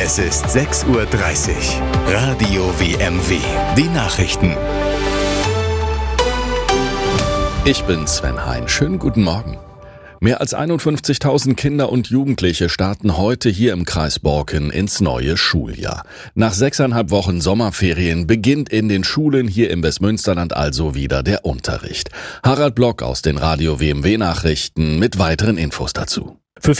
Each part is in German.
Es ist 6:30 Uhr. Radio WMW. Die Nachrichten. Ich bin Sven Hein. Schönen guten Morgen. Mehr als 51.000 Kinder und Jugendliche starten heute hier im Kreis Borken ins neue Schuljahr. Nach 6,5 Wochen Sommerferien beginnt in den Schulen hier im Westmünsterland also wieder der Unterricht. Harald Block aus den Radio WMW Nachrichten mit weiteren Infos dazu. Für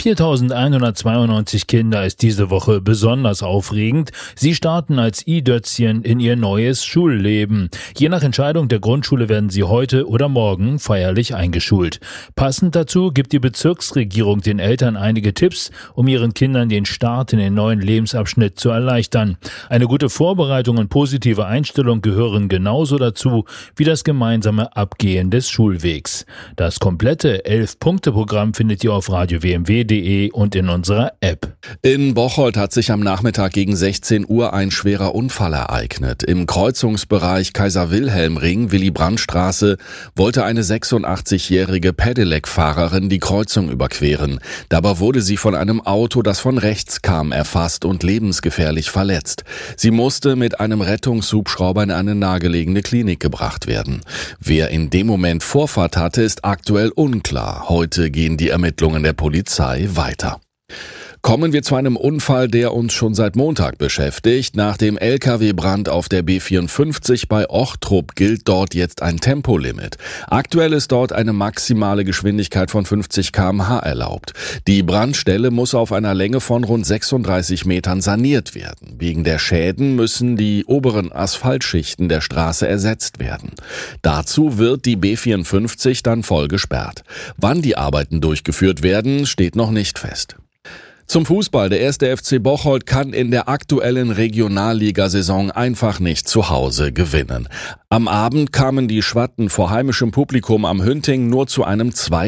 4.192 Kinder ist diese Woche besonders aufregend. Sie starten als i-Dötzchen in ihr neues Schulleben. Je nach Entscheidung der Grundschule werden sie heute oder morgen feierlich eingeschult. Passend dazu gibt die Bezirksregierung den Eltern einige Tipps, um ihren Kindern den Start in den neuen Lebensabschnitt zu erleichtern. Eine gute Vorbereitung und positive Einstellung gehören genauso dazu wie das gemeinsame Abgehen des Schulwegs. Das komplette 11-Punkte-Programm findet ihr auf Radio WMW und in unserer App. In Bocholt hat sich am Nachmittag gegen 16 Uhr ein schwerer Unfall ereignet. Im Kreuzungsbereich Kaiser-Wilhelm-Ring, Willy-Brandt-Straße, wollte eine 86-jährige Pedelec-Fahrerin die Kreuzung überqueren. Dabei wurde sie von einem Auto, das von rechts kam, erfasst und lebensgefährlich verletzt. Sie musste mit einem Rettungshubschrauber in eine nahegelegene Klinik gebracht werden. Wer in dem Moment Vorfahrt hatte, ist aktuell unklar. Heute gehen die Ermittlungen der Polizei weiter. Kommen wir zu einem Unfall, der uns schon seit Montag beschäftigt. Nach dem LKW-Brand auf der B54 bei Ochtrup gilt dort jetzt ein Tempolimit. Aktuell ist dort eine maximale Geschwindigkeit von 50 km/h erlaubt. Die Brandstelle muss auf einer Länge von rund 36 Metern saniert werden. Wegen der Schäden müssen die oberen Asphaltschichten der Straße ersetzt werden. Dazu wird die B54 dann voll gesperrt. Wann die Arbeiten durchgeführt werden, steht noch nicht fest. Zum Fußball. Der 1. FC Bocholt kann in der aktuellen Regionalligasaison einfach nicht zu Hause gewinnen. Am Abend kamen die Schwatten vor heimischem Publikum am Hünting nur zu einem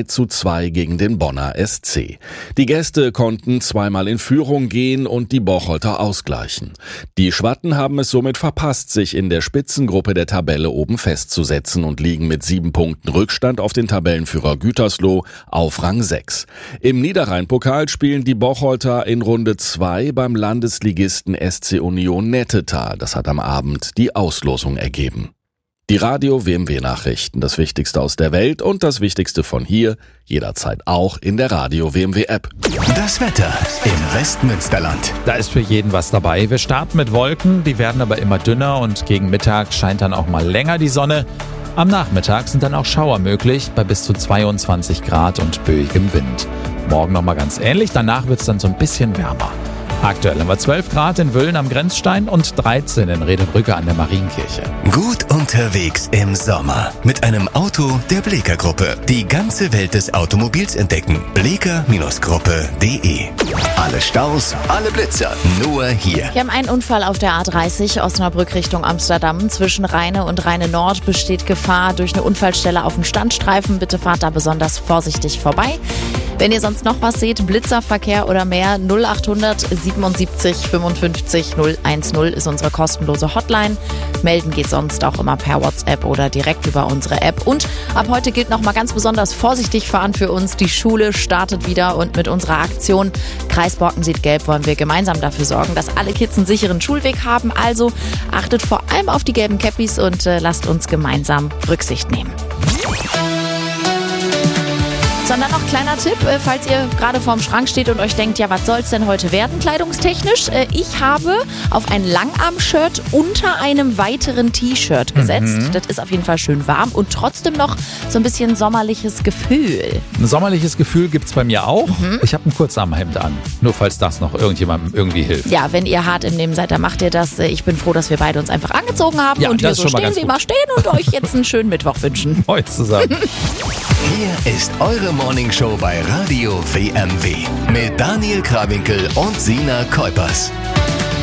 2:2 gegen den Bonner SC. Die Gäste konnten zweimal in Führung gehen und die Bocholter ausgleichen. Die Schwatten haben es somit verpasst, sich in der Spitzengruppe der Tabelle oben festzusetzen und liegen mit 7 Punkten Rückstand auf den Tabellenführer Gütersloh auf Rang 6. Im Niederrhein-Pokal spielen die Bocholter in Runde 2 beim Landesligisten SC Union Nettetal. Das hat am Abend die Auslosung ergeben. Die Radio WMW Nachrichten, das Wichtigste aus der Welt und das Wichtigste von hier, jederzeit auch in der Radio WMW App. Das Wetter im Westmünsterland. Da ist für jeden was dabei. Wir starten mit Wolken, die werden aber immer dünner und gegen Mittag scheint dann auch mal länger die Sonne. Am Nachmittag sind dann auch Schauer möglich bei bis zu 22 Grad und böigem Wind. Morgen nochmal ganz ähnlich, danach wird es dann so ein bisschen wärmer. Aktuell haben wir 12 Grad in Wölln am Grenzstein und 13 in Redenbrücke an der Marienkirche. Gut unterwegs im Sommer mit einem Auto der Bleeker Gruppe. Die ganze Welt des Automobils entdecken. Bleeker-Gruppe.de. Alle Staus, alle Blitzer, nur hier. Wir haben einen Unfall auf der A30 Osnabrück Richtung Amsterdam. Zwischen Rheine und Rheine Nord besteht Gefahr durch eine Unfallstelle auf dem Standstreifen. Bitte fahrt da besonders vorsichtig vorbei. Wenn ihr sonst noch was seht, Blitzerverkehr oder mehr, 0800 77 55 010 ist unsere kostenlose Hotline. Melden geht sonst auch immer per WhatsApp oder direkt über unsere App. Und ab heute gilt noch mal ganz besonders vorsichtig fahren für uns. Die Schule startet wieder und mit unserer Aktion Kreis Borken sieht gelb wollen wir gemeinsam dafür sorgen, dass alle Kids einen sicheren Schulweg haben. Also achtet vor allem auf die gelben Käppis und lasst uns gemeinsam Rücksicht nehmen. Sondern noch kleiner Tipp, falls ihr gerade vorm Schrank steht und euch denkt, ja, was soll's denn heute werden, kleidungstechnisch? Ich habe auf ein Langarm-Shirt unter einem weiteren T-Shirt gesetzt. Das ist auf jeden Fall schön warm und trotzdem noch so ein bisschen sommerliches Gefühl. Ein sommerliches Gefühl gibt's bei mir auch. Ich habe ein Kurzarmhemd an, nur falls das noch irgendjemandem irgendwie hilft. Ja, wenn ihr hart im Leben seid, dann macht ihr das. Ich bin froh, dass wir beide uns einfach angezogen haben und hier so stehen, wie wir stehen und euch jetzt einen schönen Mittwoch wünschen. Heute zusammen. Hier ist eure Morningshow bei Radio WMW mit Daniel Krawinkel und Sina Kuipers.